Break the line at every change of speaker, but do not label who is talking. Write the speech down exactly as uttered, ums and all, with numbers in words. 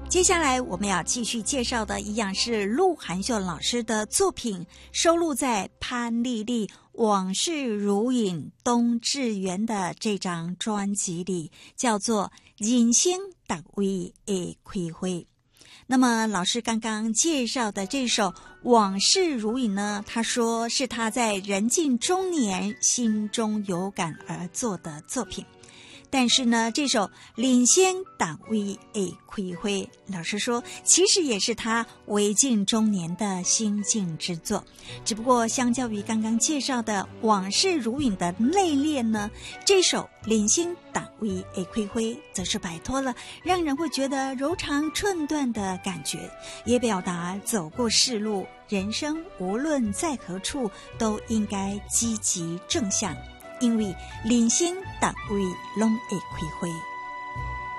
接下来我们要继续介绍的一样是陆含秀老师的作品，收录在潘丽丽往事如影冬至圆的这张专辑里，叫做人生逐位会开花。那么老师刚刚介绍的这首往事如影呢，他说是他在人近中年心中有感而作的作品。但是呢，这首领先党位会开花，老师说其实也是他为近中年的心境之作，只不过相较于刚刚介绍的往事如影的内敛呢，这首领先党位会开花则是摆脱了让人会觉得柔肠寸断的感觉，也表达走过世路，人生无论在何处都应该积极正向，因为人生逐位拢会开花。